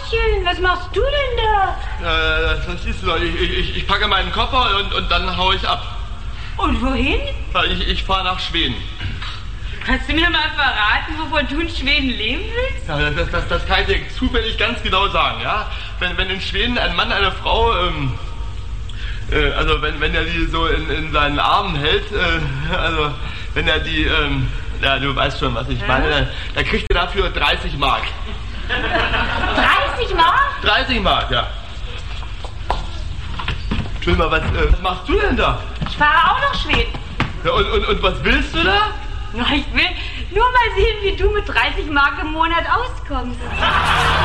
Martin, was machst du denn da? Das siehst du doch. Ich packe meinen Koffer und dann hau ich ab. Und wohin? Ich fahre nach Schweden. Kannst du mir mal verraten, wovon du in Schweden leben willst? Ja, das kann ich dir zufällig ganz genau sagen, ja. Wenn in Schweden ein Mann eine Frau, also wenn er die so in seinen Armen hält, also wenn er die, ja, du weißt schon, was ich meine, dann kriegt er dafür 30 Mark. 30 Mark? 30 Mark, ja. Entschuldigung mal, was machst du denn da? Ich fahre auch nach Schweden. Ja, und was willst du da? Na, ich will nur mal sehen, wie du mit 30 Mark im Monat auskommst.